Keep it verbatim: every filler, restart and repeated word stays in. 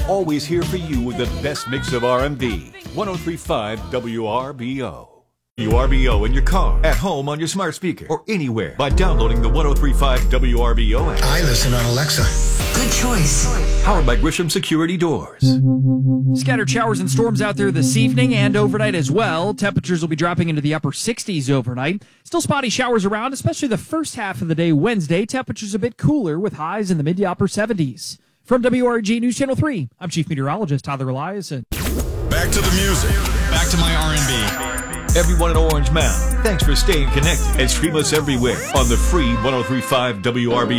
always here for you with the best mix of R and B. ten thirty-five W R B O. W R B O in your car, at home on your smart speaker, or anywhere by downloading the ten thirty-five W R B O app. I listen on Alexa. Good choice. Powered by Grisham Security Doors. Scattered showers and storms out there this evening and overnight as well. Temperatures will be dropping into the upper sixties overnight. Still spotty showers around, especially the first half of the day Wednesday. Temperatures a bit cooler with highs in the mid to upper seventies. From W R G News Channel three, I'm Chief Meteorologist Tyler Elias. Back to the music. Back to my R and B. Everyone in Orange Mound, thanks for staying connected and stream us everywhere on the free ten thirty-five W R B O.